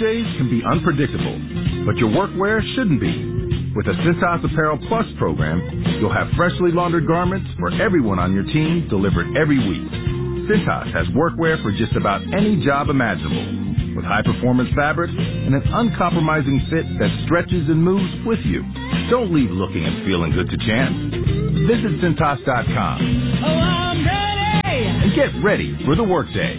days can be unpredictable, but your workwear shouldn't be. With the Cintas Apparel Plus program, you'll have freshly laundered garments for everyone on your team delivered every week. Cintas has workwear for just about any job imaginable, with high-performance fabric and an uncompromising fit that stretches and moves with you. Don't leave looking and feeling good to chance. Visit Cintas.com. Oh, I'm ready! And get ready for the workday.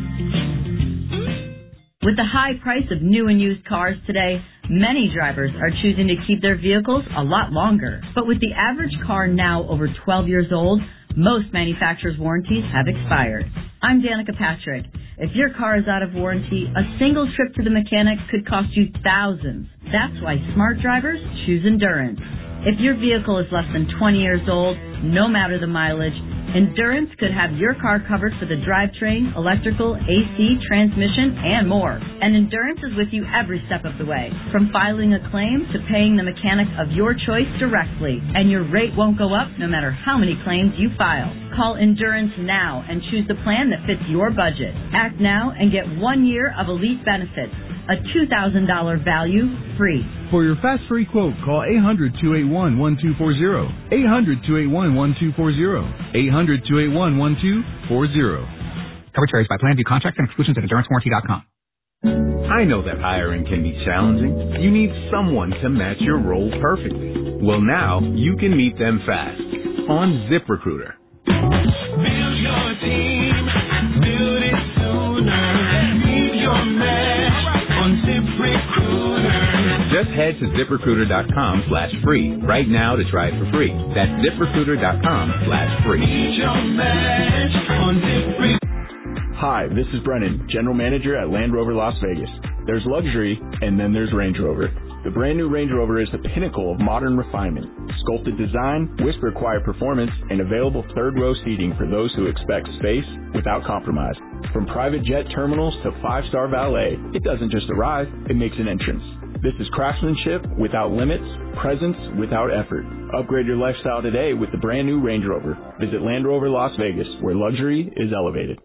With the high price of new and used cars today, many drivers are choosing to keep their vehicles a lot longer. But with the average car now over 12 years old, most manufacturers' warranties have expired. I'm Danica Patrick. If your car is out of warranty, a single trip to the mechanic could cost you thousands. That's why smart drivers choose Endurance. If your vehicle is less than 20 years old, no matter the mileage, Endurance could have your car covered for the drivetrain, electrical, AC, transmission, and more. And Endurance is with you every step of the way, from filing a claim to paying the mechanic of your choice directly. And your rate won't go up no matter how many claims you file. Call Endurance now and choose the plan that fits your budget. Act now and get 1 year of elite benefits. A $2,000 value free. For your fast free quote, call 800-281-1240. 800-281-1240. 800-281-1240. Coverage varies by plan. View contracts and exclusions at EnduranceWarranty.com. I know that hiring can be challenging. You need someone to match your role perfectly. Well, now you can meet them fast on ZipRecruiter. Build your team, build it sooner. Meet your match on ZipRecruiter. Just head to ZipRecruiter.com/free right now to try it for free. That's ZipRecruiter.com/free. Meet your match on ZipRecruiter. Hi, this is Brennan, General Manager at Land Rover Las Vegas. There's luxury, and then there's Range Rover. The brand new Range Rover is the pinnacle of modern refinement. Sculpted design, whisper-quiet performance, and available third-row seating for those who expect space without compromise. From private jet terminals to five-star valet, it doesn't just arrive, it makes an entrance. This is craftsmanship without limits, presence without effort. Upgrade your lifestyle today with the brand new Range Rover. Visit Land Rover Las Vegas, where luxury is elevated.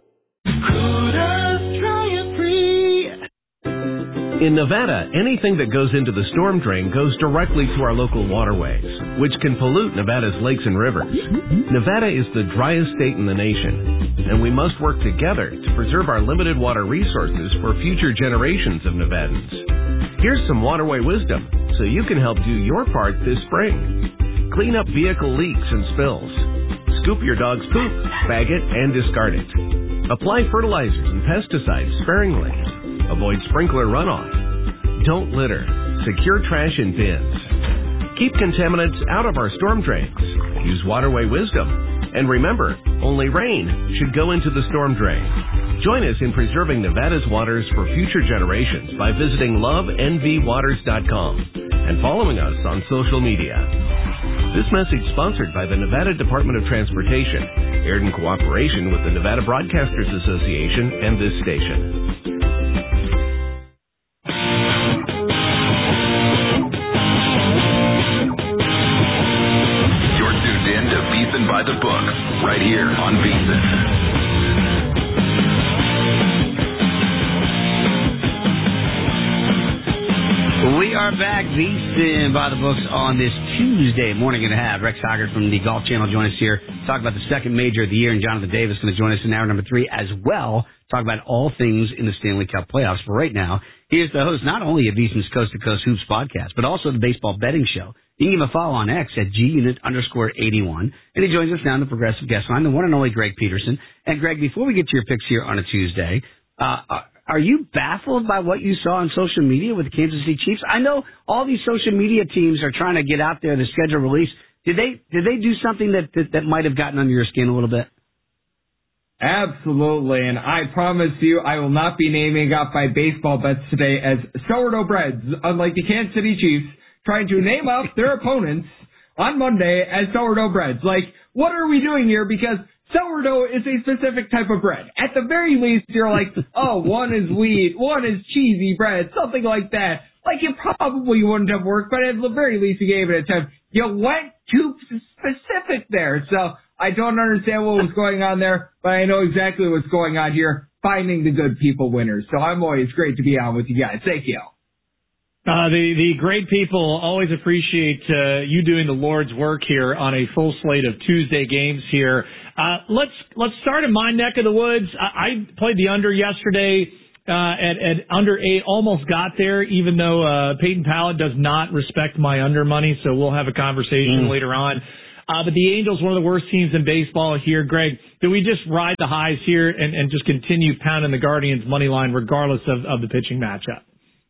In Nevada, anything that goes into the storm drain goes directly to our local waterways, which can pollute Nevada's lakes and rivers. Nevada is the driest state in the nation, and we must work together to preserve our limited water resources for future generations of Nevadans. Here's some waterway wisdom so you can help do your part this spring. Clean up vehicle leaks and spills. Scoop your dog's poop, bag it, and discard it. Apply fertilizers and pesticides sparingly. Avoid sprinkler runoff. Don't litter. Secure trash in bins. Keep contaminants out of our storm drains. Use waterway wisdom. And remember, only rain should go into the storm drain. Join us in preserving Nevada's waters for future generations by visiting lovenvwaters.com and following us on social media. This message sponsored by the Nevada Department of Transportation, aired in cooperation with the Nevada Broadcasters Association and this station. You're tuned in to VEASAN by the Book, right here on VEASAN. We are back, VEASAN by the Books, on this Tuesday morning. Going to have Rex Hoggard from the Golf Channel join us here. Talk about the second major of the year, and Jonathan Davis going to join us in hour number 3 as well. Talk about all things in the Stanley Cup playoffs. But right now, he is the host not only of VEASAN's Coast to Coast Hoops podcast, but also the baseball betting show. You can give him a follow on X at @G_81. And he joins us now in the Progressive Guest Line, the one and only Greg Peterson. And Greg, before we get to your picks here on a Tuesday, are you baffled by what you saw on social media with the Kansas City Chiefs? I know all these social media teams are trying to get out there the schedule release. Did they do something that might have gotten under your skin a little bit? Absolutely, and I promise you I will not be naming off my baseball bets today as sourdough breads, unlike the Kansas City Chiefs, trying to name off their opponents on Monday as sourdough breads. Like, what are we doing here? Because sourdough is a specific type of bread. At the very least, you're like, oh, one is wheat, one is cheesy bread, something like that. Like, it probably wouldn't have worked, but at the very least, you gave it a 10. You went too specific there. So I don't understand what was going on there, but I know exactly what's going on here. finding the good people winners. So I'm always great to be on with you guys. Thank you. The great people always appreciate you doing the Lord's work here on a full slate of Tuesday games here. Let's start in my neck of the woods. I played the under yesterday at under 8, almost got there, even though Peyton Pallett does not respect my under money, so we'll have a conversation later on. But the Angels, one of the worst teams in baseball here. Greg, do we just ride the highs here and just continue pounding the Guardians' money line regardless of the pitching matchup?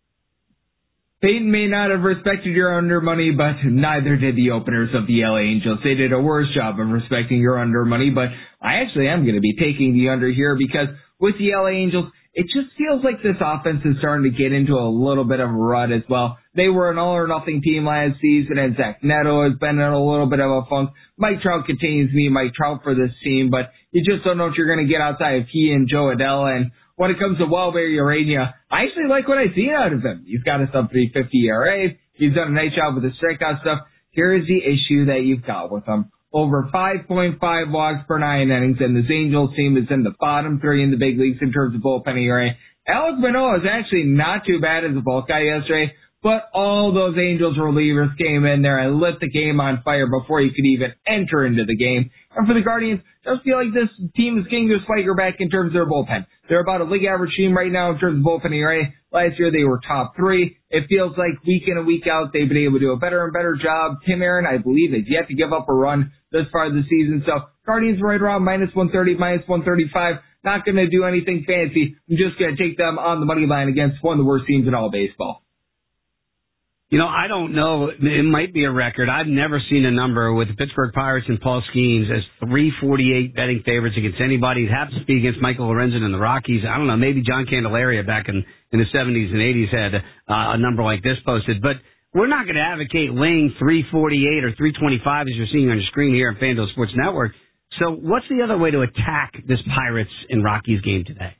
Peyton may not have respected your under money, but neither did the openers of the LA Angels. They did a worse job of respecting your under money, but I actually am going to be taking the under here because with the LA Angels, it just feels like this offense is starting to get into a little bit of a rut as well. They were an all-or-nothing team last season, and Zach Neto has been in a little bit of a funk. Mike Trout continues to be Mike Trout for this team, but you just don't know what you're going to get outside of he and Joe Adell. And when it comes to Welber Urania, I actually like what I see out of him. He's got a sub-350 ERA. He's done a nice job with the strikeout stuff. Here is the issue that you've got with him. Over 5.5 walks per 9 innings, and this Angels team is in the bottom 3 in the big leagues in terms of bullpen ERA. Alex Manoah is actually not too bad as a bulk guy yesterday, but all those Angels relievers came in there and lit the game on fire before you could even enter into the game. And for the Guardians, I just feel like this team is getting their swagger back in terms of their bullpen. They're about a league average team right now in terms of bullpen ERA. Last year they were top 3. It feels like week in and week out they've been able to do a better and better job. Tim Aaron, I believe, has yet to give up a run this far of the season. So Guardians right around minus 130, minus 135. Not going to do anything fancy. I'm just going to take them on the money line against one of the worst teams in all baseball. You know, I don't know. It might be a record. I've never seen a number with the Pittsburgh Pirates and Paul Skeens as 348 betting favorites against anybody. It happens to be against Michael Lorenzen and the Rockies. I don't know. Maybe John Candelaria back in the 70s and 80s had a number like this posted. But we're not going to advocate laying 348 or 325 as you're seeing on your screen here on FanDuel Sports Network. So what's the other way to attack this Pirates and Rockies game today?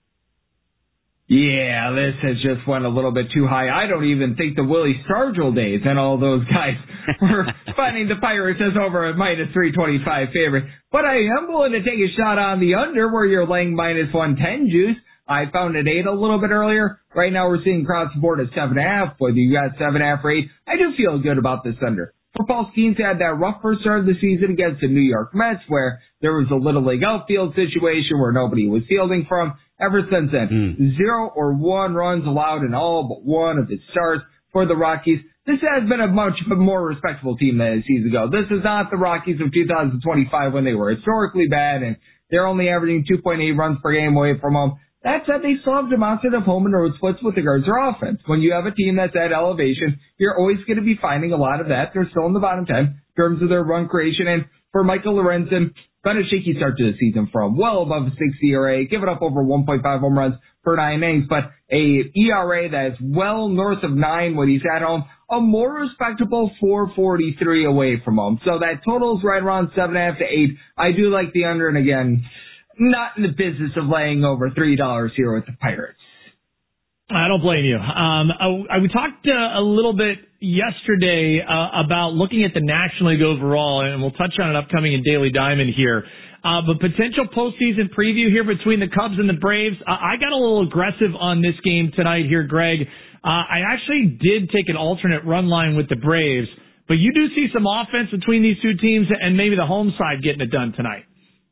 Yeah, this has just went a little bit too high. I don't even think the Willie Stargell days and all those guys were finding the Pirates as over a minus 325 favorite. But I am willing to take a shot on the under where you're laying minus 110 juice. I found it 8 a little bit earlier. Right now we're seeing across the board at 7.5. Whether you got 7.5 or 8, I do feel good about this under. For Paul Skeens had that rough first start of the season against the New York Mets where there was a little league outfield situation where nobody was fielding from. Ever since then, 0 or 1 runs allowed in all but one of his starts for the Rockies. This has been a much more respectable team than a season ago. This is not the Rockies of 2025 when they were historically bad and they're only averaging 2.8 runs per game away from home. That said, they still have demonstrative home and road splits with regards to their offense. When you have a team that's at elevation, you're always going to be finding a lot of that. They're still in the bottom 10 in terms of their run creation. And for Michael Lorenzen, been a shaky start to the season from well above a 6 ERA, giving up over 1.5 home runs per 9 innings, but a ERA that's well north of 9 when he's at home, a more respectable 4.43 away from home. So that total's right around 7.5 to 8. I do like the under, and again, not in the business of laying over $3 here with the Pirates. I don't blame you. We talked a little bit yesterday about looking at the National League overall, and we'll touch on it upcoming in Daily Diamond here. But potential postseason preview here between the Cubs and the Braves. I got a little aggressive on this game tonight here, Greg. I actually did take an alternate run line with the Braves, but you do see some offense between these two teams and maybe the home side getting it done tonight.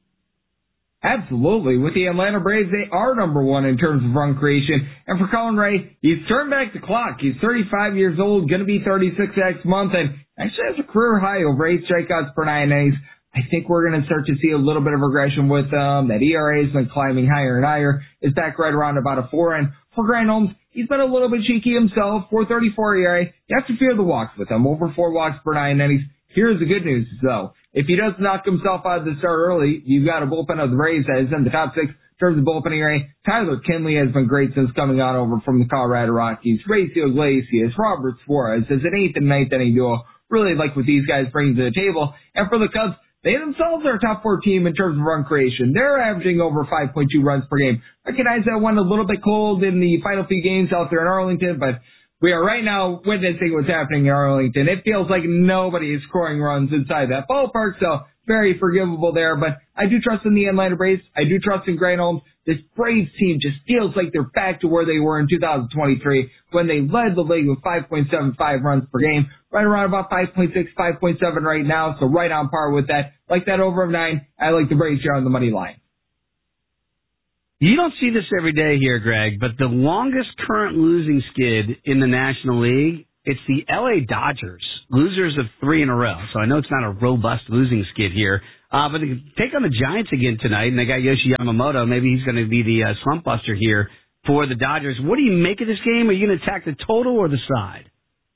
Absolutely. With the Atlanta Braves, they are number 1 in terms of run creation. And for Colin Ray, he's turned back the clock. He's 35 years old, going to be 36 next month, and actually has a career high over 8 strikeouts per 9 innings. I think we're going to start to see a little bit of regression with that ERA has been climbing higher and higher. It's back right around about a 4. And for Grant Holmes, he's been a little bit cheeky himself. 4.34 ERA. You have to fear the walks with him. Over 4 walks per 9 innings. Here's the good news, though. If he does knock himself out of the start early, you've got a bullpen of the Braves that is in the top 6 in terms of bullpen ERA. Tyler Kinley has been great since coming on over from the Colorado Rockies. Raisel Iglesias, Robert Suarez as an 8th and 9th inning duo. Really like what these guys bring to the table. And for the Cubs, they themselves are a top 4 team in terms of run creation. They're averaging over 5.2 runs per game. Recognize that went a little bit cold in the final few games out there in Arlington, but we are right now witnessing what's happening in Arlington. It feels like nobody is scoring runs inside that ballpark, so very forgivable there. But I do trust in the Atlanta Braves. I do trust in Grant Holmes. This Braves team just feels like they're back to where they were in 2023 when they led the league with 5.75 runs per game, right around about 5.6, 5.7 right now, so right on par with that. Like that over of 9, I like the Braves here on the money line. You don't see this every day here, Greg, but the longest current losing skid in the National League, it's the LA Dodgers, losers of 3 in a row. So I know it's not a robust losing skid here. But they take on the Giants again tonight, and they got Yoshi Yamamoto. Maybe he's going to be the slump buster here for the Dodgers. What do you make of this game? Are you going to attack the total or the side?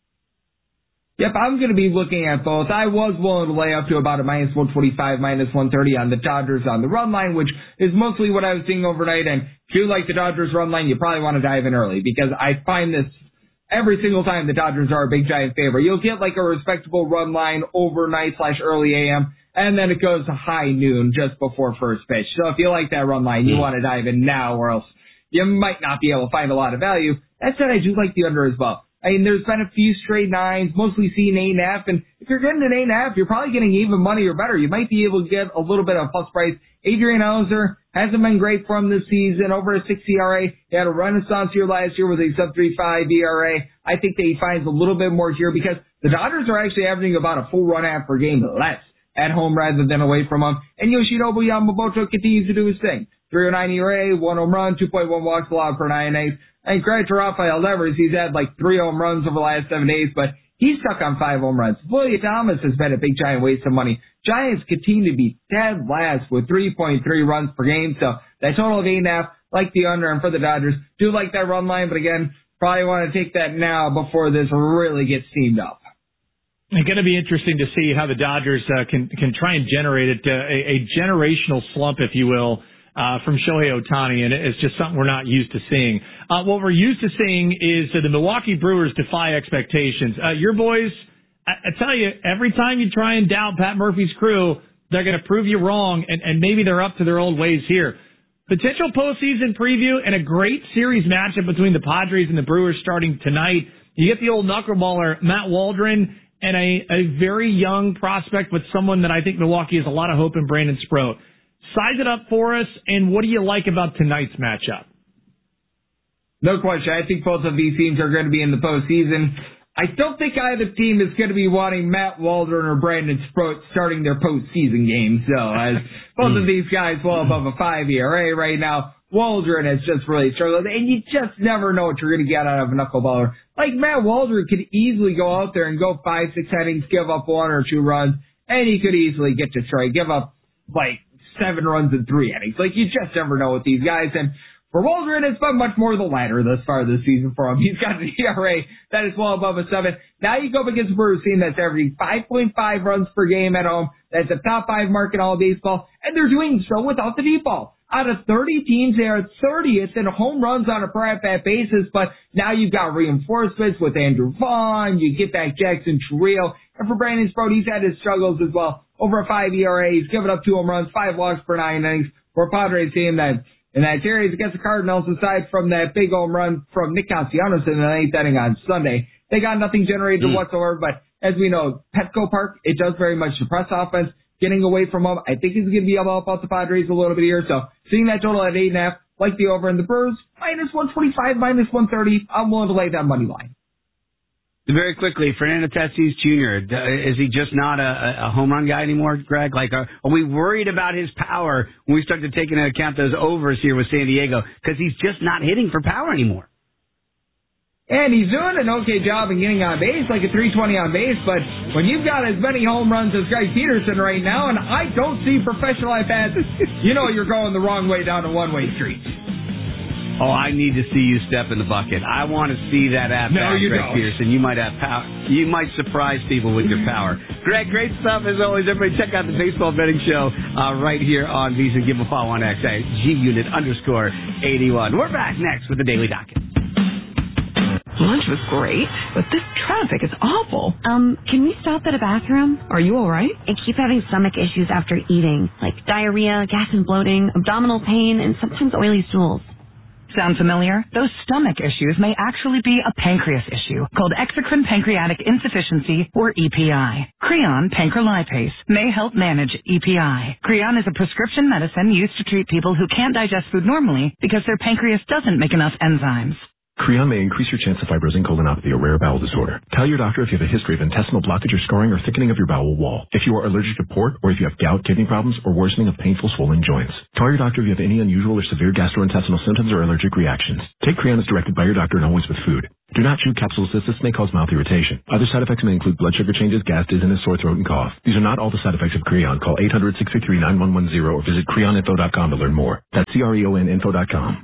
Yep, I'm going to be looking at both. I was willing to lay up to about a minus 125, minus 130 on the Dodgers on the run line, which is mostly what I was seeing overnight. And if you like the Dodgers run line, you probably want to dive in early because I find this every single time the Dodgers are a big giant favorite. You'll get like a respectable run line overnight/early AM, and then it goes to high noon just before first pitch. So if you like that run line, you want to dive in now or else you might not be able to find a lot of value. That said, I do like the under as well. I mean, there's been a few straight 9s, mostly seeing 8.5, and if you're getting an 8.5, you're probably getting even money or better. You might be able to get a little bit of plus price. Adrian Hauser hasn't been great for him this season, over a 6 ERA. He had a renaissance year last year with a sub-3.5 ERA. I think that he finds a little bit more here because the Dodgers are actually averaging about a full run half per game less at home rather than away from him. And Yoshinobu Yamamoto continues to do his thing. 3.09 ERA, 1 home run, 2.1 walks allowed per 9 innings. And credit to Rafael Devers, he's had like 3 home runs over the last 7 days, but he's stuck on 5 home runs. Willie Thomas has been a big giant waste of money. Giants continue to be dead last with 3.3 runs per game, so that total of 8.5, like the under, and for the Dodgers, do like that run line, but again, probably want to take that now before this really gets steamed up. It's going to be interesting to see how the Dodgers can try and generate a generational slump, if you will, from Shohei Ohtani, and it's just something we're not used to seeing. What we're used to seeing is the Milwaukee Brewers defy expectations. Your boys, I tell you, every time you try and doubt Pat Murphy's crew, they're going to prove you wrong, and maybe they're up to their old ways here. Potential postseason preview and a great series matchup between the Padres and the Brewers starting tonight. You get the old knuckleballer Matt Waldron and a very young prospect, but someone that I think Milwaukee has a lot of hope in, Brandon Sproat. Size it up for us, and what do you like about tonight's matchup? No question. I think both of these teams are going to be in the postseason. I don't think either team is going to be wanting Matt Waldron or Brandon Sproat starting their postseason games, though, as both of these guys well above a 5 ERA right now. Waldron has just really struggled, and you just never know what you're going to get out of a knuckleballer. Like, Matt Waldron could easily go out there and go 5-6 innings, give up 1 or 2 runs, and he could easily get destroyed, give up, 7 runs in 3 innings. You just never know with these guys, and for Waldron, it's been much more the latter thus far this season for him. He's got an ERA that is well above a 7. Now you go up against a Brewers team that's averaging 5.5 runs per game at home. That's a top 5 mark in all baseball, and they're doing so without the deep ball. Out of 30 teams, they are 30th in home runs on a per at-bat basis, but now you've got reinforcements with Andrew Vaughn, you get back Jackson Churrillo, and for Brandon Sproat, he's had his struggles as well. Over a 5 ERA, he's given up 2 home runs, 5 walks per 9 innings for a Padres team that in that series against the Cardinals, aside from that big home run from Nick Castellanos in the 9th inning on Sunday, they got nothing generated whatsoever, but as we know, Petco Park, it does very much suppress offense. Getting away from him, I think he's going to be able to help out the Padres a little bit here. So seeing that total at 8.5, like the over in the Brewers, minus 125, minus 130, I'm willing to lay that money line. Very quickly, Fernando Tatis Jr., is he just not a home run guy anymore, Greg? Are we worried about his power when we start to take into account those overs here with San Diego? Because he's just not hitting for power anymore. And he's doing an okay job in getting on base, like a 320 on base, but when you've got as many home runs as Greg Peterson right now, and I don't see professional at-bats, you know you're going the wrong way down a one-way street. Oh, I need to see you step in the bucket. I want to see that at-bat, no, you Greg don't. Peterson. You might have power. You might surprise people with your power. Greg, great stuff as always. Everybody check out the Baseball Betting Show right here on VSiN. Give a follow on X at GUnit_81. We're back next with the Daily Docket. Lunch was great, but this traffic is awful. Can we stop at a bathroom? Are you all right? I keep having stomach issues after eating, like diarrhea, gas and bloating, abdominal pain, and sometimes oily stools. Sound familiar? Those stomach issues may actually be a pancreas issue called exocrine pancreatic insufficiency, or EPI. Creon pancrelipase may help manage EPI. Creon is a prescription medicine used to treat people who can't digest food normally because their pancreas doesn't make enough enzymes. Creon may increase your chance of fibrosing colonopathy, a rare bowel disorder. Tell your doctor if you have a history of intestinal blockage or scarring or thickening of your bowel wall, if you are allergic to pork, or if you have gout, kidney problems, or worsening of painful swollen joints. Tell your doctor if you have any unusual or severe gastrointestinal symptoms or allergic reactions. Take Creon as directed by your doctor and always with food. Do not chew capsules as this may cause mouth irritation. Other side effects may include blood sugar changes, gas, dizziness, sore throat, and cough. These are not all the side effects of Creon. Call 800-633-9110 or visit creoninfo.com to learn more. That's CREONinfo.com.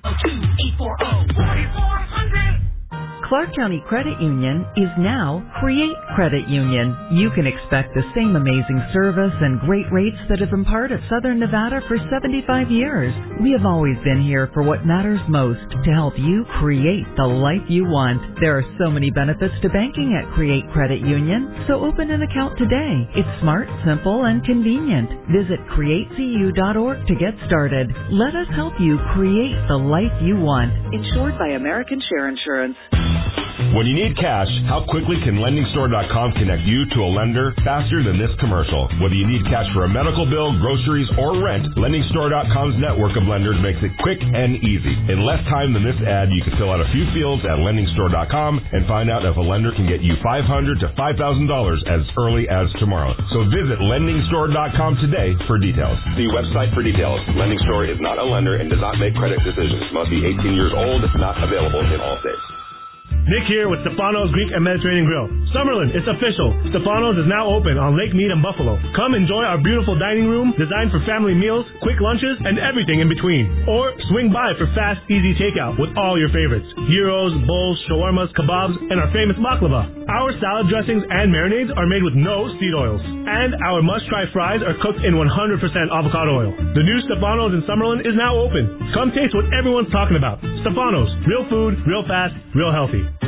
Clark County Credit Union is now Create Credit Union. You can expect the same amazing service and great rates that have been part of Southern Nevada for 75 years. We have always been here for what matters most, to help you create the life you want. There are so many benefits to banking at Create Credit Union, so open an account today. It's smart, simple, and convenient. Visit createcu.org to get started. Let us help you create the life you want. Insured by American Share Insurance. When you need cash, how quickly can LendingStore.com connect you to a lender faster than this commercial? Whether you need cash for a medical bill, groceries, or rent, LendingStore.com's network of lenders makes it quick and easy. In less time than this ad, you can fill out a few fields at LendingStore.com and find out if a lender can get you $500 to $5,000 as early as tomorrow. So visit LendingStore.com today for details. See website for details. LendingStore is not a lender and does not make credit decisions. Must be 18 years old. Not available in all states. Nick here with Stefano's Greek and Mediterranean Grill. Summerlin, it's official. Stefano's is now open on Lake Mead and Buffalo. Come enjoy our beautiful dining room designed for family meals, quick lunches, and everything in between. Or swing by for fast, easy takeout with all your favorites. Gyros, bowls, shawarmas, kebabs, and our famous baklava. Our salad dressings and marinades are made with no seed oils. And our must-try fries are cooked in 100% avocado oil. The new Stefano's in Summerlin is now open. Come taste what everyone's talking about. Stefano's, real food, real fast, real healthy.